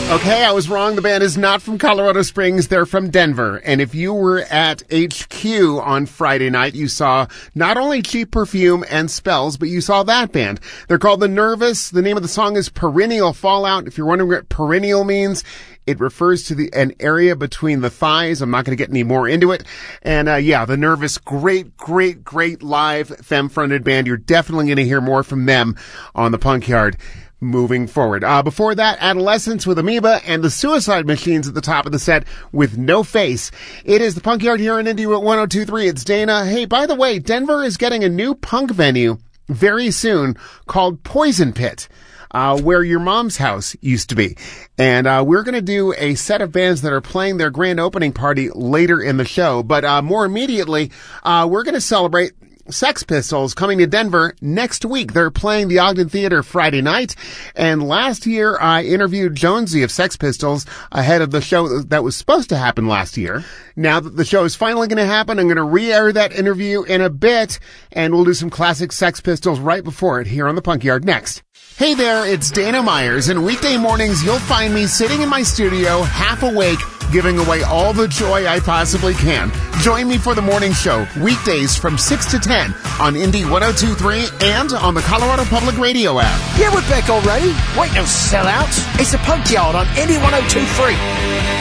Okay, I was wrong. The band is not from Colorado Springs. They're from Denver. And if you were at HQ on Friday night, you saw not only Cheap Perfume and Spells, but you saw that band. They're called The Nervous. The name of the song is Perennial Fallout. If you're wondering what perennial means, it refers to an area between the thighs. I'm not going to get any more into it. And The Nervous, great live femme-fronted band. You're definitely going to hear more from them on the Punk Yard moving forward. Before that, Adolescence with Amoeba and the Suicide Machines at the top of the set with No Face. It is the Punk Yard here in Indy at 102.3. It's Dana. Hey, by the way, Denver is getting a new punk venue very soon called Poison Pit, where your mom's house used to be. And we're going to do a set of bands that are playing their grand opening party later in the show. But more immediately, we're going to celebrate Sex Pistols coming to Denver next week. They're playing the Ogden Theater Friday night. And last year, I interviewed Jonesy of Sex Pistols ahead of the show that was supposed to happen last year. Now that the show is finally going to happen, I'm going to re-air that interview in a bit, and we'll do some classic Sex Pistols right before it here on the Punk Yard next. Hey there, it's Dana Myers, and weekday mornings you'll find me sitting in my studio, half awake, giving away all the joy I possibly can. Join me for the morning show, weekdays from 6 to 10 on Indy 102.3 and on the Colorado Public Radio app. Yeah, we're back already. Wait, no sellouts. It's the Punk Yard on Indy 102.3.